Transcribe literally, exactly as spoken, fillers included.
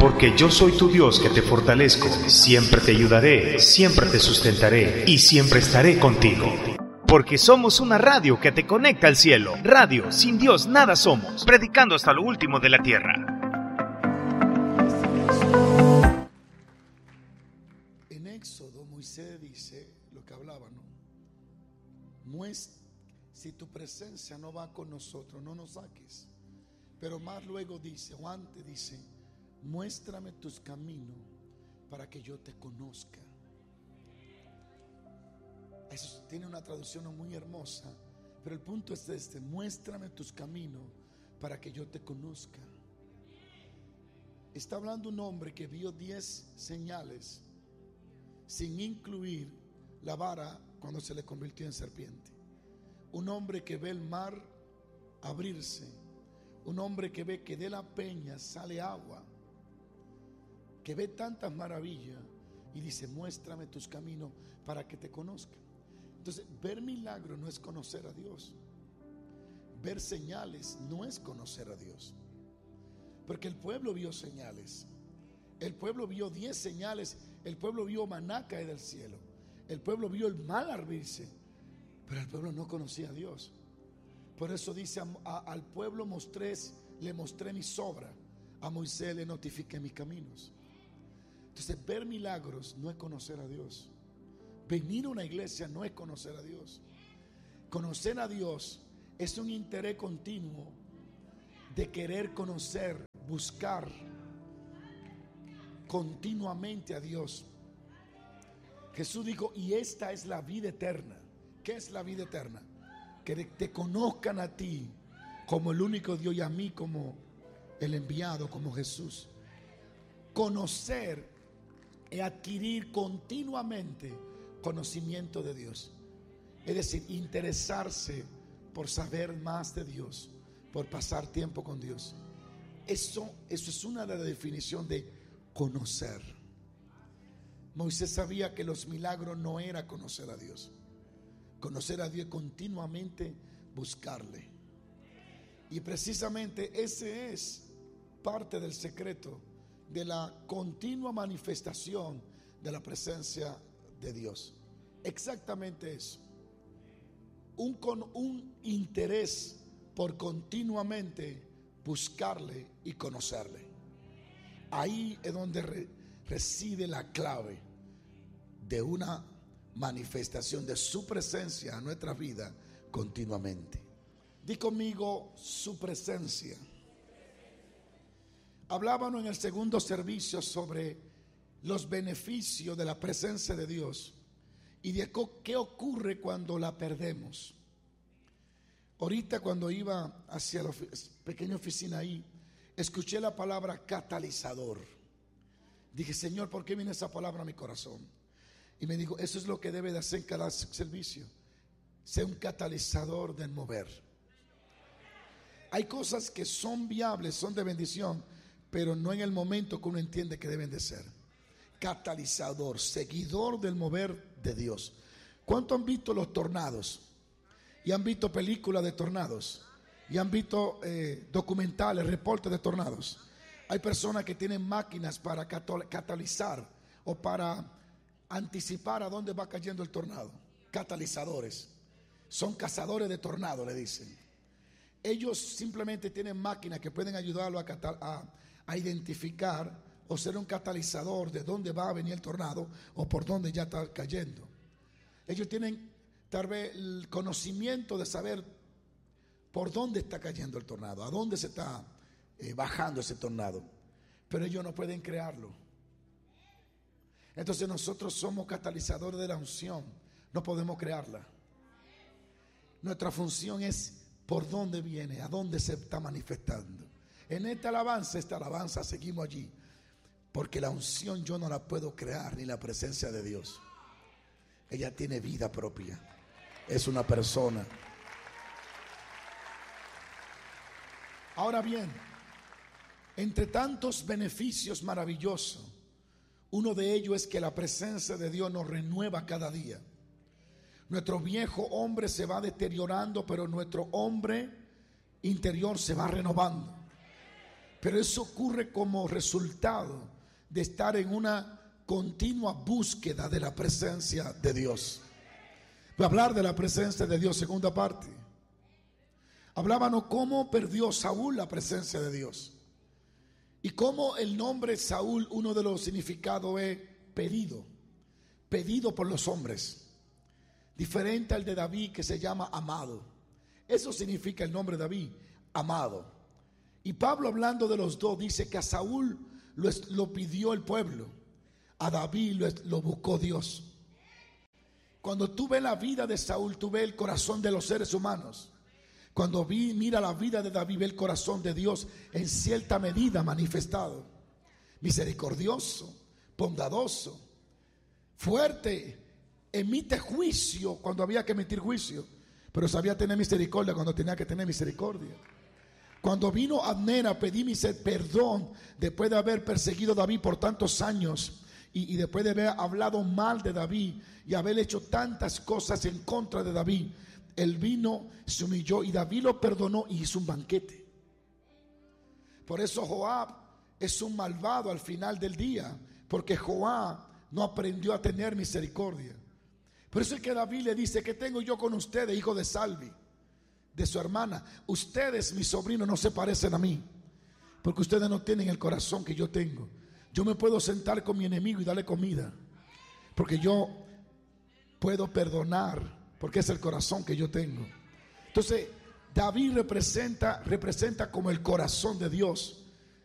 porque yo soy tu Dios que te fortalezco, siempre te ayudaré, siempre te sustentaré y siempre estaré contigo. Porque somos una radio que te conecta al cielo. Radio, sin Dios nada somos, predicando hasta lo último de la tierra. En Éxodo, Moisés dice lo que hablaba, ¿no? Muest- si tu presencia no va con nosotros, no nos saques. Pero más luego dice, o antes dice, muéstrame tus caminos para que yo te conozca. Eso tiene una traducción muy hermosa, pero el punto es este: muéstrame tus caminos para que yo te conozca. Está hablando un hombre que vio diez señales, sin incluir la vara cuando se le convirtió en serpiente. Un hombre que ve el mar abrirse, un hombre que ve que de la peña sale agua, que ve tantas maravillas y dice, muéstrame tus caminos para que te conozca. Entonces, ver milagros no es conocer a Dios. Ver señales no es conocer a Dios. Porque el pueblo vio señales. El pueblo vio diez señales. El pueblo vio maná caer del cielo. El pueblo vio el mar abrirse. Pero el pueblo no conocía a Dios. Por eso dice a, a, al pueblo mostré, le mostré mis obras. A Moisés le notifiqué mis caminos. Entonces, ver milagros no es conocer a Dios. Venir a una iglesia no es conocer a Dios. Conocer a Dios es un interés continuo de querer conocer, buscar continuamente a Dios. Jesús dijo, y esta es la vida eterna. ¿Qué es la vida eterna? Que te conozcan a ti como el único Dios y a mí como el enviado, como Jesús. Conocer es adquirir continuamente conocimiento de Dios. Es decir, interesarse por saber más de Dios, por pasar tiempo con Dios. Eso, eso es una de las definiciones de conocer. Moisés sabía que los milagros no era conocer a Dios. Conocer a Dios, continuamente buscarle. Y precisamente ese es parte del secreto de la continua manifestación de la presencia de Dios. Exactamente eso. Un, con, un interés por continuamente buscarle y conocerle. Ahí es donde re, reside la clave de una manifestación de su presencia a nuestra vida continuamente. Di conmigo, su presencia. Hablábamos en el segundo servicio sobre los beneficios de la presencia de Dios y de qué ocurre cuando la perdemos. Ahorita cuando iba hacia la pequeña oficina ahí, escuché la palabra catalizador. Dije, Señor, ¿por qué viene esa palabra a mi corazón? Y me dijo, eso es lo que debe de hacer en cada servicio. Ser un catalizador del mover. Hay cosas que son viables, son de bendición, pero no en el momento que uno entiende que deben de ser. Catalizador, seguidor del mover de Dios. ¿Cuánto han visto los tornados? Y han visto películas de tornados. Y han visto eh, documentales, reportes de tornados. Hay personas que tienen máquinas para catalizar o para anticipar a dónde va cayendo el tornado. Catalizadores. Son cazadores de tornado, le dicen. Ellos simplemente tienen máquinas que pueden ayudarlo a, a, a identificar o ser un catalizador de dónde va a venir el tornado o por dónde ya está cayendo. Ellos tienen tal vez el conocimiento de saber por dónde está cayendo el tornado, a dónde se está eh, bajando ese tornado, pero ellos no pueden crearlo. Entonces nosotros somos catalizadores de la unción, no podemos crearla. Nuestra función es por dónde viene, a dónde se está manifestando. En esta alabanza, esta alabanza seguimos allí, porque la unción yo no la puedo crear, ni la presencia de Dios. Ella tiene vida propia, es una persona. Ahora bien, entre tantos beneficios maravillosos, uno de ellos es que la presencia de Dios nos renueva cada día. Nuestro viejo hombre se va deteriorando, pero nuestro hombre interior se va renovando. Pero eso ocurre como resultado de estar en una continua búsqueda de la presencia de Dios. Voy a hablar de la presencia de Dios, segunda parte. Hablábamos cómo perdió Saúl la presencia de Dios. Y cómo el nombre Saúl, uno de los significados es pedido. Pedido por los hombres. Diferente al de David, que se llama amado. Eso significa el nombre David, amado. Y Pablo, hablando de los dos, dice que a Saúl lo, lo pidió el pueblo, a David lo, lo buscó Dios. Cuando tú ves la vida de Saúl, tú ves el corazón de los seres humanos. Cuando vi, mira la vida de David, ve el corazón de Dios en cierta medida manifestado. Misericordioso, bondadoso, fuerte, emite juicio cuando había que emitir juicio, pero sabía tener misericordia cuando tenía que tener misericordia. Cuando vino Abner a pedir perdón después de haber perseguido a David por tantos años y, y después de haber hablado mal de David y haber hecho tantas cosas en contra de David, él vino, se humilló y David lo perdonó y hizo un banquete. Por eso Joab es un malvado al final del día, porque Joab no aprendió a tener misericordia. Por eso es que David le dice: ¿qué tengo yo con ustedes, hijo de Salvi? De su hermana. Ustedes, mis sobrinos, no se parecen a mí, porque ustedes no tienen el corazón que yo tengo. Yo me puedo sentar con mi enemigo y darle comida, porque yo puedo perdonar, porque es el corazón que yo tengo. Entonces David representa, representa como el corazón de Dios.